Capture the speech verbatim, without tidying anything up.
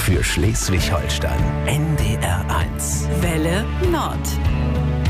für Schleswig-Holstein. N D R eins. Welle Nord.